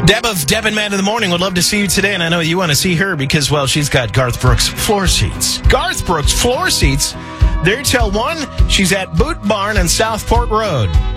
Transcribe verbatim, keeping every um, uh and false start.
Deb of Deb and Matt in the Morning would love to see you today, and I know you want to see her because, well, she's got Garth Brooks floor seats. Garth Brooks floor seats. There till one. She's at Boot Barn on Southport Road.